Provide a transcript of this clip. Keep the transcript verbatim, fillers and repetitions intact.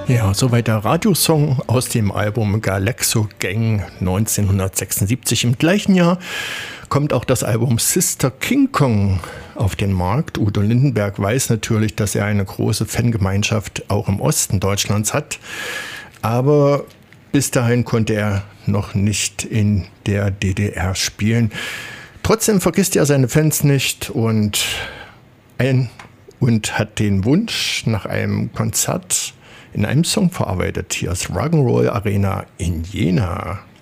Ja, soweit der Radiosong aus dem Album Galaxo Gang neunzehnhundertsechsundsiebzig. Im gleichen Jahr kommt auch das Album Sister King Kong auf den Markt. Udo Lindenberg weiß natürlich, dass er eine große Fangemeinschaft auch im Osten Deutschlands hat. Aber bis dahin konnte er noch nicht in der D D R spielen. Trotzdem vergisst er seine Fans nicht und, ein, und hat den Wunsch nach einem Konzert in einem Song verarbeitet. Hier ist Rock'n'Roll Arena in Jena.